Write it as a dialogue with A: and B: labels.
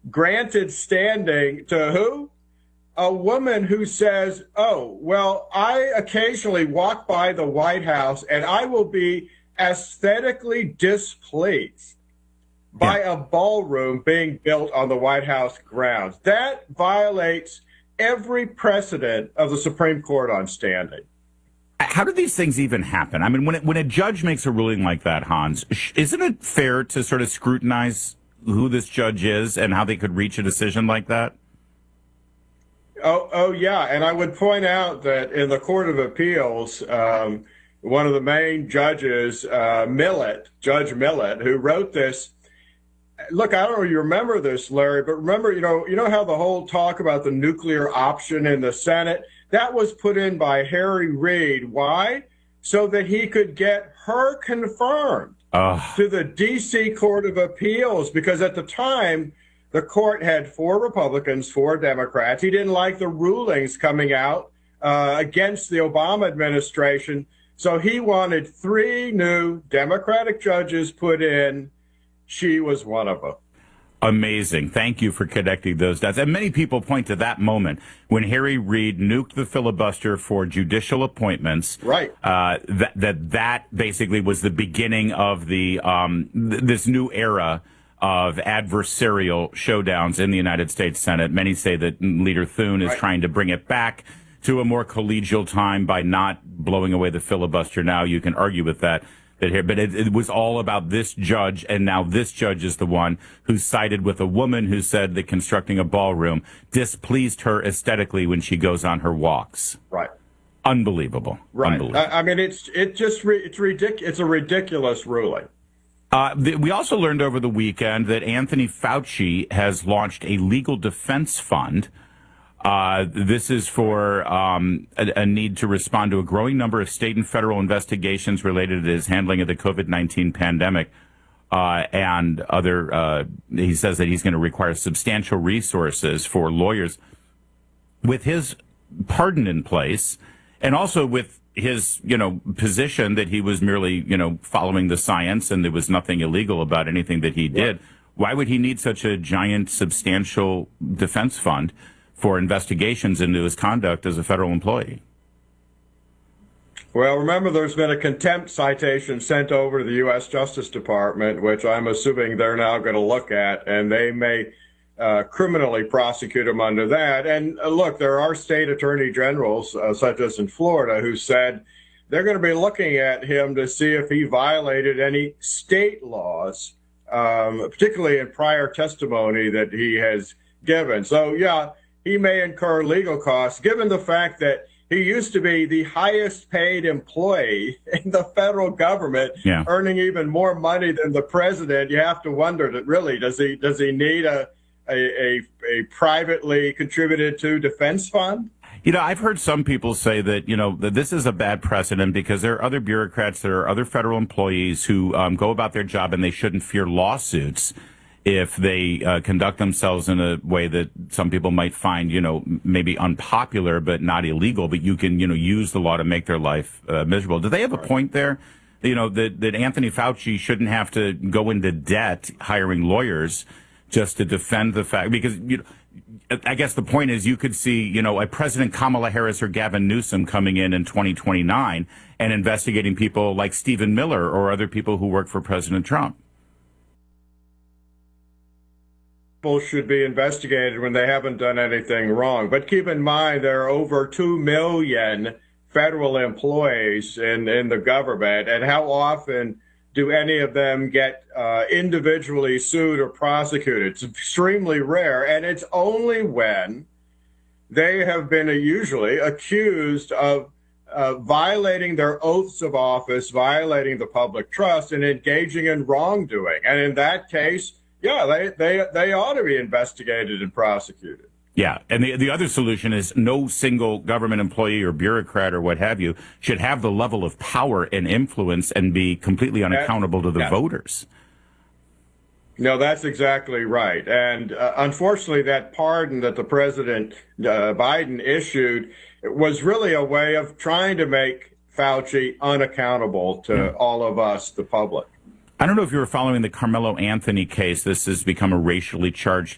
A: granted standing to who? A woman who says, oh, well, I occasionally walk by the White House and I will be aesthetically displeased by a ballroom being built on the White House grounds. That violates every precedent of the Supreme Court on standing.
B: How do these things even happen? I mean, when a judge makes a ruling like that, Hans, isn't it fair to sort of scrutinize who this judge is and how they could reach a decision like that?
A: Oh, yeah. And I would point out that in the Court of Appeals, one of the main judges, Judge Millett, who wrote this. Look, I don't know if you remember this, Larry, but remember, you know how the whole talk about the nuclear option in the Senate, that was put in by Harry Reid. Why? So that he could get her confirmed to the D.C. Court of Appeals, because at the time, the court had 4 Republicans, 4 Democrats. He didn't like the rulings coming out against the Obama administration. So he wanted 3 new Democratic judges put in. She was one of them.
B: Amazing. Thank you for connecting those dots. And many people point to that moment when Harry Reid nuked the filibuster for judicial appointments.
A: Right.
B: That basically was the beginning of the this new era of adversarial showdowns in the United States Senate. Many say that Leader Thune is trying to bring it back to a more collegial time by not blowing away the filibuster now. You can argue with that. But it was all about this judge, and now this judge is the one who sided with a woman who said that constructing a ballroom displeased her aesthetically when she goes on her walks.
A: Right.
B: Unbelievable.
A: Right.
B: Unbelievable.
A: I mean, it's ridiculous. It's a ridiculous ruling.
B: We also learned over the weekend that Anthony Fauci has launched a legal defense fund. This is for a need to respond to a growing number of state and federal investigations related to his handling of the COVID-19 pandemic and other. He says that he's going to require substantial resources for lawyers. With his pardon in place, and also with his, position that he was merely, following the science and there was nothing illegal about anything that he did. Yeah. Why would he need such a giant, substantial defense fund for investigations into his conduct as a federal employee?
A: Well, remember, there's been a contempt citation sent over to the U.S. Justice Department, which I'm assuming they're now going to look at, and they may criminally prosecute him under that. And look, there are state attorney generals, such as in Florida, who said they're going to be looking at him to see if he violated any state laws, particularly in prior testimony that he has given. So, yeah, he may incur legal costs, given the fact that he used to be the highest paid employee in the federal government, earning even more money than the president. You have to wonder that really, does he need a privately contributed to defense fund?
B: I've heard some people say that, that this is a bad precedent because there are other bureaucrats, there are other federal employees who go about their job and they shouldn't fear lawsuits if they conduct themselves in a way that some people might find, maybe unpopular but not illegal, but you can, use the law to make their life miserable. Do they have a point there? That Anthony Fauci shouldn't have to go into debt hiring lawyers just to defend the fact, because I guess the point is you could see, a President Kamala Harris or Gavin Newsom coming in 2029 and investigating people like Stephen Miller or other people who work for President Trump.
A: People should be investigated when they haven't done anything wrong. But keep in mind, there are over 2 million federal employees in the government, and how often do any of them get individually sued or prosecuted? It's extremely rare, and it's only when they have been usually accused of violating their oaths of office, violating the public trust, and engaging in wrongdoing. And in that case, they ought to be investigated and prosecuted.
B: Yeah, and the other solution is no single government employee or bureaucrat or what have you should have the level of power and influence and be completely unaccountable to the voters.
A: No, that's exactly right. And unfortunately, that pardon that the President Biden issued was really a way of trying to make Fauci unaccountable to all of us, the public.
B: I don't know if you were following the Carmelo Anthony case. This has become a racially charged